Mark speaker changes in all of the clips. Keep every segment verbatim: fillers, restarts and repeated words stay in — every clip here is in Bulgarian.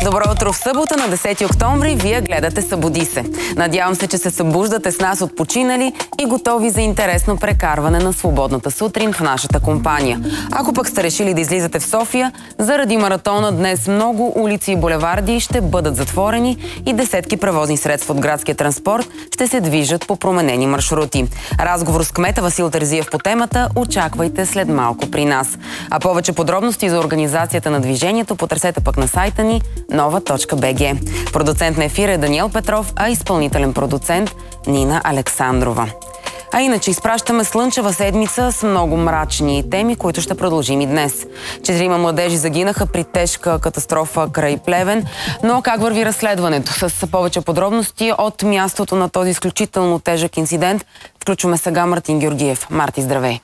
Speaker 1: Добро утро в събота на десети октомври. Вие гледате Събуди се. Надявам се, че се събуждате с нас отпочинали и готови за интересно прекарване на свободната сутрин в нашата компания. Ако пък сте решили да излизате в София, заради маратона днес много улици и булеварди ще бъдат затворени и десетки превозни средства от градския транспорт ще се движат по променени маршрути. Разговор с кмета Васил Терзиев по темата очаквайте след малко при нас. А повече подробности за организацията на движението потърсете пък на сайта ни нова точка би джи. Продуцент на ефира е Даниел Петров, а изпълнителен продуцент Нина Александрова. А иначе изпращаме слънчева седмица с много мрачни теми, които ще продължим и днес. Четирима младежи загинаха при тежка катастрофа край Плевен, но как върви разследването? С повече подробности от мястото на този изключително тежък инцидент включваме сега Мартин Георгиев. Марти, здравей!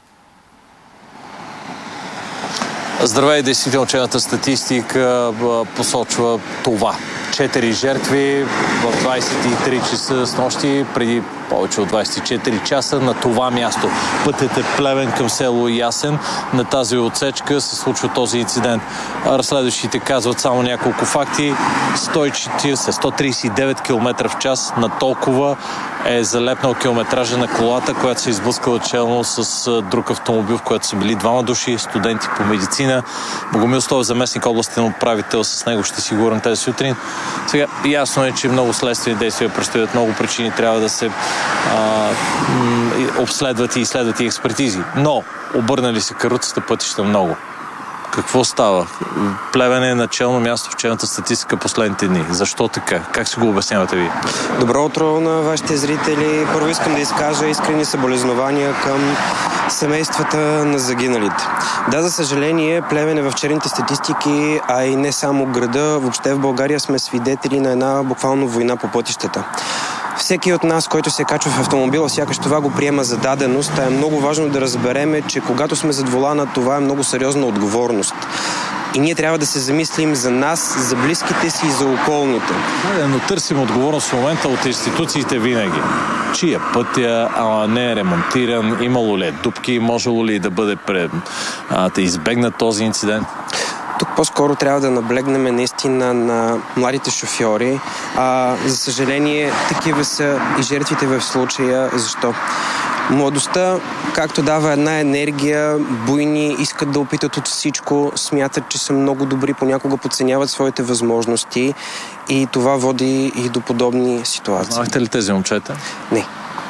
Speaker 2: Здравей, действително черната статистика посочва това. Четири жертви в двайсет и три часа с нощи, преди повече от двайсет и четири часа на това място. Пътят е Плевен към село Ясен. На тази отсечка се случва този инцидент. Разследващите казват само няколко факти. сто и четирийсет, сто трийсет и девет километра в час на толкова е залепнал километража на колата, която се изблъскала челно с друг автомобил, в който са били двама души, студенти по медицина. Богомил Стоев, заместник областен управител, с него ще си говорим тази сутрин. Сега ясно е, че много следствени действия предстоят, много причини трябва да се а, обследват и изследват и експертизи. Но обърнали се каруцата пътища много. Какво става? Плевен е начално място в черната статистика последните дни. Защо така? Как си го обяснявате ви?
Speaker 3: Добро утро на вашите зрители. Първо искам да изкажа искрени съболезнования към семействата на загиналите. Да, за съжаление, Плевен е в черните статистики, а и не само града. Въобще в България сме свидетели на една буквално война по пътищата. Всеки от нас, който се качва в автомобила, сякаш това го приема за даденост. Е много важно да разбереме, че когато сме зад волана, това е много сериозна отговорност. И ние трябва да се замислим за нас, за близките си и за околните.
Speaker 2: Да, но търсим отговорност в момента от институциите винаги. Чия пътя, а не е ремонтиран, имало ли е дупки, можело ли да бъде пред, а, да избегнат този инцидент?
Speaker 3: Тук по-скоро трябва да наблегнем наистина на младите шофьори. А, за съжаление, такива са и жертвите в случая. Защо? Младостта, както дава една енергия, буйни, искат да опитат от всичко, смятат, че са много добри, понякога подценяват своите възможности и това води и до подобни ситуации.
Speaker 2: Знахте ли тези момчета?
Speaker 3: Не.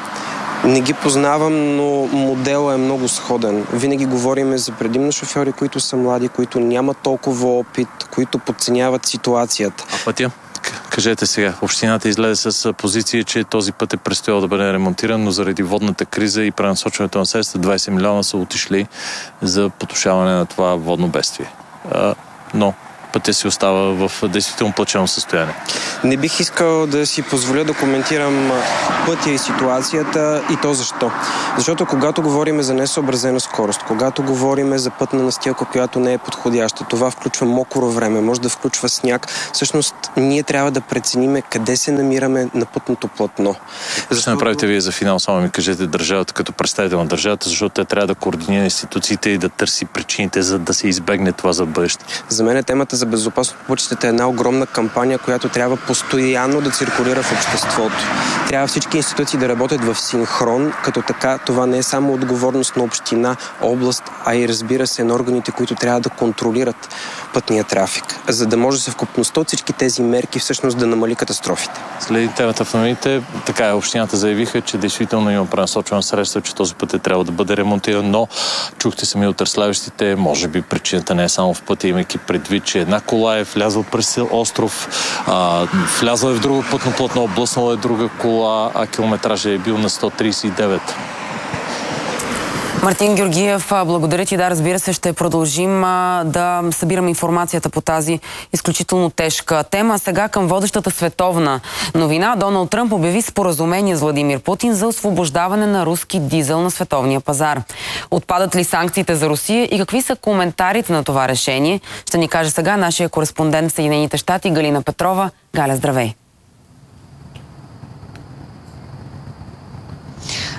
Speaker 3: Не ги познавам, но моделът е много сходен. Винаги говорим за предимно шофьори, които са млади, които нямат толкова опит, които подценяват ситуацията.
Speaker 2: А пътя? Кажете сега, общината излезе с позиция, че този път е предстоял да бъде ремонтиран, но заради водната криза и пренасочването на средства двайсет милиона са отишли за потушаване на това водно бедствие. А, но пътя си остава в действително плачевно състояние.
Speaker 3: Не бих искал да си позволя да коментирам пътя и ситуацията и то защо. Защото когато говорим за несъобразена скорост, когато говорим за пътна настилка, която не е подходяща, това включва мокро време, може да включва сняг. Всъщност ние трябва да прецениме къде се намираме на пътното платно.
Speaker 2: Защо ще направите вие за финал? Само ми кажете държавата като представител на държавата, защото те трябва да координира институциите и да търси причините, за да се избегне това за бъдеще.
Speaker 3: За мен е темата за безопасност по пътищата е една огромна кампания, която трябва постоянно да циркулира в обществото. Трябва всички институции да работят в синхрон, като така това не е само отговорност на община, област, а и разбира се на органите, които трябва да контролират пътния трафик, за да може съвкупността от всички тези мерки всъщност да намали катастрофите.
Speaker 2: След темата в новините, така е, общината заявиха, че действително има пренасочване средства, че този път е трябва да бъде ремонтиран, но чухте сами от разследващите, може би причината не е само в пътя, имайки предвид, че една кола е влязла през остров, а, влязла е в друго пътно платно, облъснала е друга кола, а километражът е бил на сто трийсет и девет.
Speaker 1: Мартин Георгиев, благодаря ти. Да, разбира се, ще продължим а, да събираме информацията по тази изключително тежка тема. Сега към водещата световна новина. Доналд Тръмп обяви споразумение с Владимир Путин за освобождаване на руски дизел на световния пазар. Отпадат ли санкциите за Русия и какви са коментарите на това решение? Ще ни каже сега нашия кореспондент в Съединените щати Галина Петрова. Галя, здравей!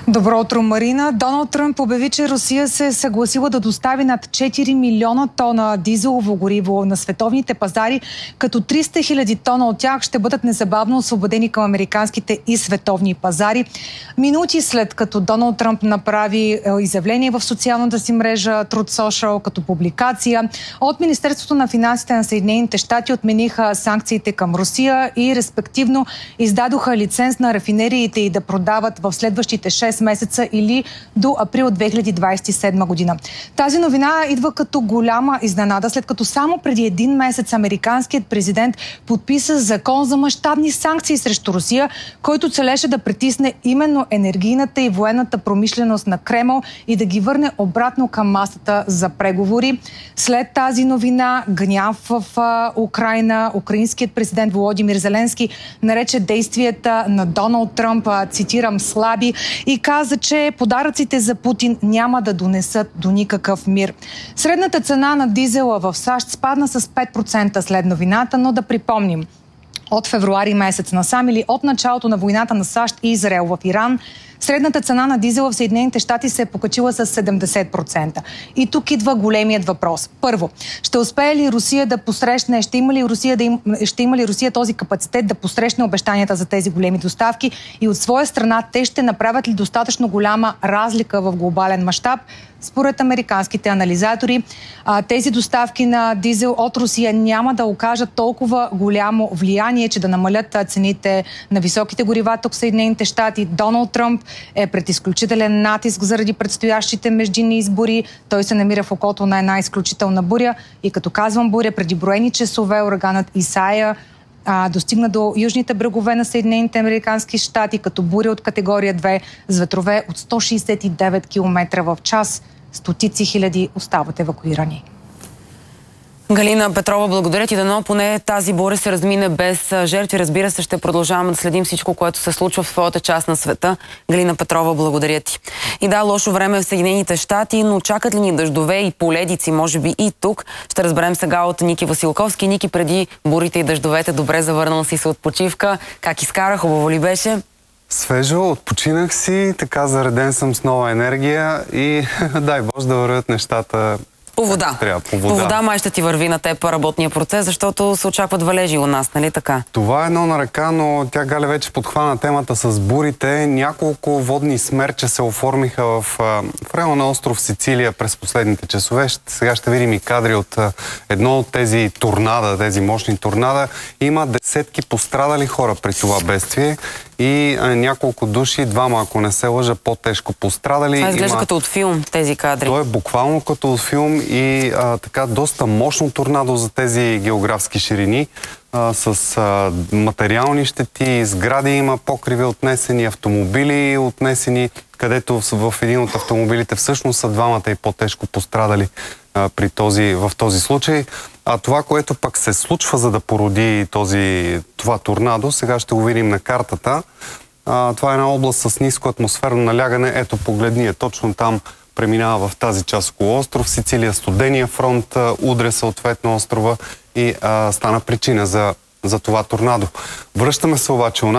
Speaker 4: Добро утро, Марина. Доналд Тръмп обяви, че Русия се е съгласила да достави над четири милиона тона дизелово гориво на световните пазари, като триста хиляди тона от тях ще бъдат незабавно освободени към американските и световни пазари. Минути след като Доналд Тръмп направи изявление в социалната си мрежа Truth Social като публикация, от Министерството на финансите на Съединените щати отмениха санкциите към Русия и респективно издадоха лиценз на рафинериите и да продават в следващите шест месеца или до април две хиляди двадесет и седма година. Тази новина идва като голяма изненада, след като само преди един месец американският президент подписа закон за мащабни санкции срещу Русия, който целеше да притисне именно енергийната и военната промишленост на Кремъл и да ги върне обратно към масата за преговори. След тази новина гняв в Украйна, украинският президент Володимир Зеленски нарече действията на Доналд Тръмп, цитирам, слаби, и каза, че подаръците за Путин няма да донесат до никакъв мир. Средната цена на дизела в САЩ спадна с пет процента след новината, но да припомним, от февруари месец насам или от началото на войната на САЩ и Израел в Иран, средната цена на дизела в Съединените щати се е покачила с седемдесет процента. И тук идва големият въпрос. Първо, ще успее ли Русия да посрещне, ще има ли Русия, да им, ще има ли Русия този капацитет да посрещне обещанията за тези големи доставки и от своя страна те ще направят ли достатъчно голяма разлика в глобален мащаб? Според американските анализатори, тези доставки на дизел от Русия няма да окажат толкова голямо влияние, че да намалят цените на високите горива тук в Съединените щати. Доналд Тръмп е пред изключителен натиск заради предстоящите междинни избори. Той се намира в окото на една изключителна буря. И като казвам буря, преди броени часове ураганът Исайя а, достигна до южните брегове на Съединените американски щати като буря от категория две с ветрове от сто шейсет и девет километра в час. Стотици хиляди остават евакуирани.
Speaker 1: Галина Петрова, благодаря ти, дано поне тази буря се размине без жертви. Разбира се, ще продължаваме да следим всичко, което се случва в своята част на света. Галина Петрова, благодаря ти. И да, лошо време в Съединените щати, но чакат ли ни дъждове и поледици, може би и тук? Ще разберем сега от Ники Василковски. Ники, преди бурите и дъждовете, добре завърнал си се от почивка. Как изкара? Хубаво ли беше?
Speaker 5: Свежо, отпочинах си, така зареден съм с нова енергия и дай Боже да вървят нещата.
Speaker 1: По вода.
Speaker 5: Трябва, по вода.
Speaker 1: По вода май ще ти върви на теб работния процес, защото се очакват валежи у нас, нали така?
Speaker 5: Това е едно на ръка, но тя, Галя, вече подхвана темата с бурите. Няколко водни смерча се оформиха в, в района на остров Сицилия през последните часове. Сега ще видим и кадри от едно от тези торнада, тези мощни торнада. Има десетки пострадали хора при това бедствие и а, няколко души, двама, ако не се лъжа, по-тежко пострадали.
Speaker 1: Това изглежда
Speaker 5: Има...
Speaker 1: като от филм, тези кадри.
Speaker 5: То е буквално като от филм и а, така доста мощно торнадо за тези географски ширини, а, с а, материални щети, сгради има покриви отнесени, автомобили отнесени, където в един от автомобилите всъщност са двамата и по-тежко пострадали а, при този, в този случай. А това, което пък се случва, за да породи този, това торнадо, сега ще го видим на картата. А, това е една област с ниско атмосферно налягане. Ето, погледни е, точно там преминава в тази част около остров Сицилия. Студения фронт а, удря съответно острова и а, стана причина за, за това торнадо. Връщаме се обаче у нас.